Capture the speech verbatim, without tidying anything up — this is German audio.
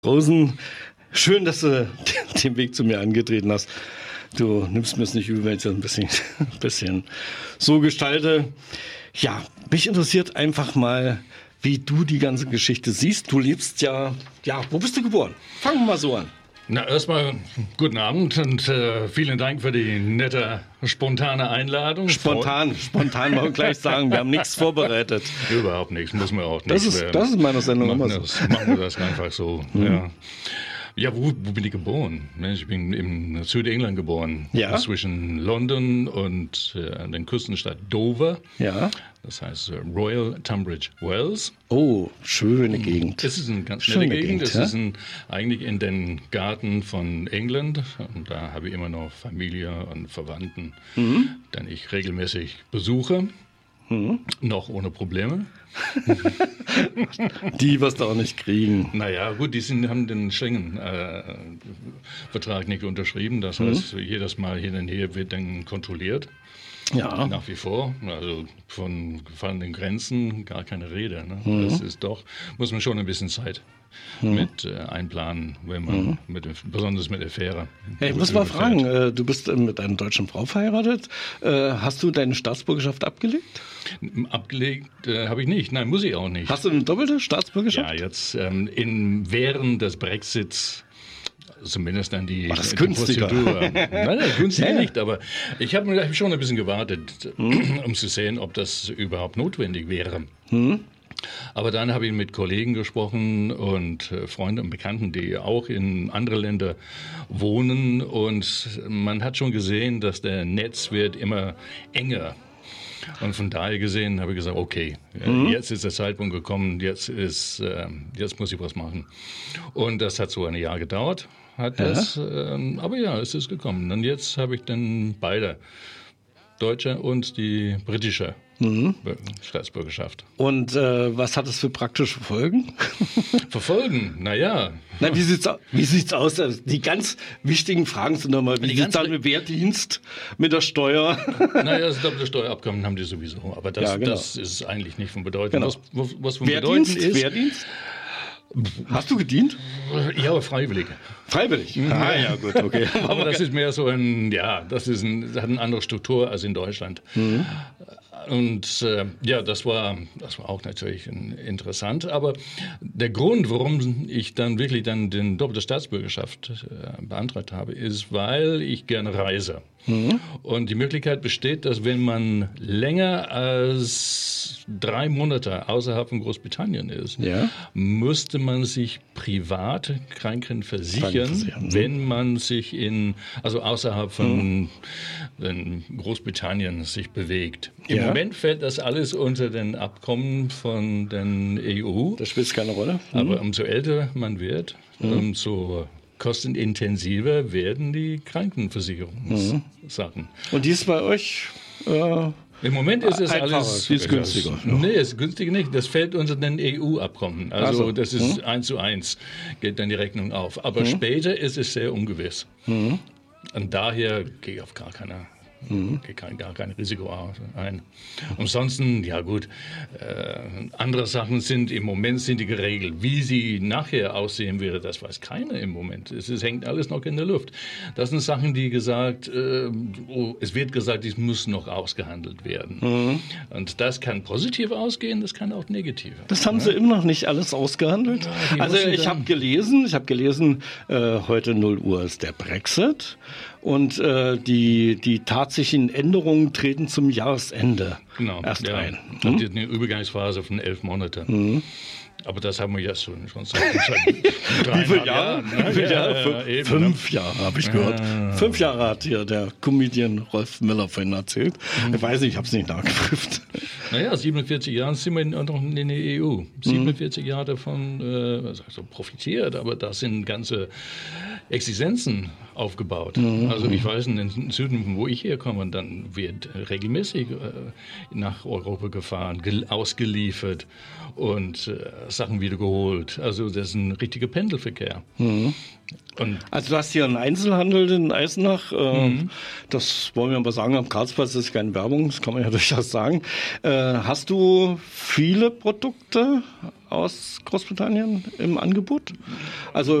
Rosen, schön, dass du den Weg zu mir angetreten hast. Du nimmst mir es nicht übel, wenn ich das ein bisschen, ein bisschen so gestalte. Ja, mich interessiert einfach mal, wie du die ganze Geschichte siehst. Du lebst ja, ja, wo bist du geboren? Fangen wir mal so an. Na, erstmal guten Abend und äh, vielen Dank für die nette, spontane Einladung. Spontan, spontan wollen wir gleich sagen, wir haben nichts vorbereitet. Überhaupt nichts, muss man auch nicht. Das ist, das ist meine Sendung machen immer das, so. Machen wir das einfach so, mhm. ja. Ja, wo, wo bin ich geboren? Ich bin in Südengland geboren, ja. zwischen London und äh, der Küstenstadt Dover. Ja. Das heißt äh, Royal Tunbridge Wells. Oh, schöne Gegend. Das ist eine ganz schöne nette Gegend. Gegend. Das ja? ist ein, eigentlich in den Garten von England. Und da habe ich immer noch Familie und Verwandten, mhm. den ich regelmäßig besuche. Mhm. Noch ohne Probleme. Die wirst du auch nicht kriegen. Naja, gut, die sind, haben den Schengen-Vertrag äh, nicht unterschrieben. Das heißt, mhm. jedes Mal hin und her wird dann kontrolliert. Ja. Nach wie vor. Also von gefallenen Grenzen gar keine Rede. Ne? Mhm. Das ist doch, muss man schon ein bisschen Zeit mhm. mit äh, einplanen, wenn man, mhm. mit, besonders mit der Fähre. Hey, ich muss mal fragen, äh, du bist äh, mit einer deutschen Frau verheiratet. Äh, hast du deine Staatsbürgerschaft abgelegt? Abgelegt äh, habe ich nicht. Nein, muss ich auch nicht. Hast du eine doppelte Staatsbürgerschaft? Ja, jetzt ähm, in, während des Brexits. Zumindest dann die, War das die günstiger? Prozedur. Nein, nein, günstiger ja. nicht. Aber ich habe hab schon ein bisschen gewartet, hm. um zu sehen, ob das überhaupt notwendig wäre. Hm. Aber dann habe ich mit Kollegen gesprochen und äh, Freunden und Bekannten, die auch in andere Länder wohnen. Und man hat schon gesehen, dass der Netz wird immer enger. Und von daher gesehen habe ich gesagt, okay, mhm. jetzt ist der Zeitpunkt gekommen, jetzt, ist, äh, jetzt muss ich was machen. Und das hat so ein Jahr gedauert, hat ja. das, äh, aber ja, es ist gekommen. Und jetzt habe ich dann beide, deutsche und die britische mhm. Staatsbürgerschaft. Und äh, was hat das für praktische Folgen? Verfolgen, naja. Na, wie sieht's, wie sieht's aus? Die ganz wichtigen Fragen sind nochmal, wie die sieht's aus mit Wehrdienst, mit der Steuer? Naja, das doppelte Steuerabkommen haben die sowieso, aber das, ja, genau. das ist eigentlich nicht von Bedeutung. Genau. Was, was von Wehrdienst Bedeutung ist... Wehrdienst? Hast du gedient? Ja, aber freiwillig. Freiwillig? Ah, ja, gut, okay. Aber das ist mehr so ein, ja, das ist ein, das hat eine andere Struktur als in Deutschland. Mhm. Und äh, ja, das war, das war auch natürlich interessant. Aber der Grund, warum ich dann wirklich dann den doppelte Staatsbürgerschaft äh, beantragt habe, ist, weil ich gerne reise. Mhm. Und die Möglichkeit besteht, dass wenn man länger als drei Monate außerhalb von Großbritannien ist, ja. müsste man sich privat Kranken versichern, wenn man sich in, also außerhalb von mhm. Großbritannien sich bewegt. Im ja. Moment fällt das alles unter den Abkommen von den E U. Das spielt keine Rolle. Mhm. Aber umso älter man wird, mhm. umso kostenintensiver werden die Krankenversicherungssachen. Mhm. Und die ist bei euch... Äh Im Moment ist es Einfacher, alles... Die ist günstiger. Ja. Nee, ist günstiger nicht. Das fällt unter den E U-Abkommen. Also so. Das ist mhm. eins zu eins, geht dann die Rechnung auf. Aber mhm. später ist es sehr ungewiss. Mhm. Und daher gehe ich auf gar keine... Mhm. Kein, gar kein Risiko ein. Ansonsten, ja gut, äh, andere Sachen sind im Moment sind die geregelt. Wie sie nachher aussehen wird, das weiß keiner im Moment. Es, es hängt alles noch in der Luft. Das sind Sachen, die gesagt, äh, oh, es wird gesagt, dies muss noch ausgehandelt werden. Mhm. Und das kann positiv ausgehen, das kann auch negativ. Das haben ja. sie immer noch nicht alles ausgehandelt. Ja, also ich habe gelesen, ich habe gelesen, äh, heute null Uhr ist der Brexit. Und äh, die, die tatsächlichen Änderungen treten zum Jahresende genau, erst ja. ein. Hm? Das ist eine Übergangsphase von elf Monaten. Mhm. Aber das haben wir ja schon, schon seit Wie viele Jahre? Jahren. Wie viele Jahre? Ja, ja, ja, Fünf eben. Jahre, habe ich gehört. Ah. Fünf Jahre hat hier der Comedian Rolf Miller vorhin erzählt. Mhm. Ich weiß nicht, ich habe es nicht nachgeprüft. Naja, siebenundvierzig Jahre sind wir noch in der E U. siebenundvierzig mhm. Jahre davon äh, also profitiert, aber da sind ganze Existenzen aufgebaut. Mhm. Also ich weiß, in den Süden, wo ich herkomme, dann wird regelmäßig äh, nach Europa gefahren, ausgeliefert. Und äh, Sachen wieder geholt. Also das ist ein richtiger Pendelverkehr. Mhm. Und also du hast hier einen Einzelhandel in Eisenach. Mhm. Das wollen wir aber sagen, am Karlsplatz ist keine Werbung, das kann man ja durchaus sagen. Hast du viele Produkte aus Großbritannien im Angebot? Also